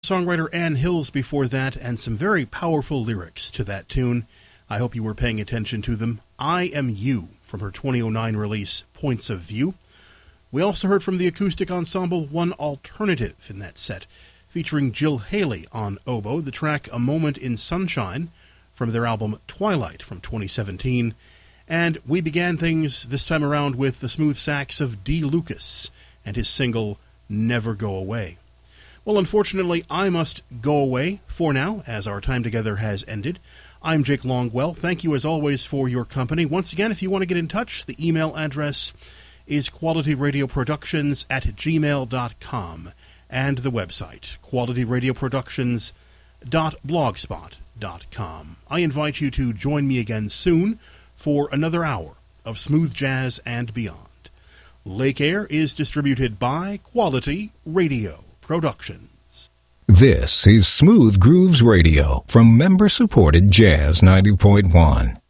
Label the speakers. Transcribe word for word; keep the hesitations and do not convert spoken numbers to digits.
Speaker 1: Songwriter Ann Hills before that, and some very powerful lyrics to that tune. I hope you were paying attention to them. I Am You, from her twenty oh nine release, Points of View. We also heard from the acoustic ensemble One Alternative in that set, featuring Jill Haley on oboe, the track A Moment in Sunshine, from their album Twilight from twenty seventeen. And we began things this time around with the smooth sax of Dee Lucas and his single Never Go Away. Well, unfortunately, I must go away for now, as our time together has ended. I'm Jake Longwell. Thank you, as always, for your company. Once again, if you want to get in touch, the email address is quality radio productions at gmail dot com, and the website, quality radio productions dot blogspot dot com. I invite you to join me again soon for another hour of smooth jazz and beyond. Lake Air is distributed by Quality Radio Productions.
Speaker 2: This is Smooth Grooves Radio from member-supported Jazz ninety point one.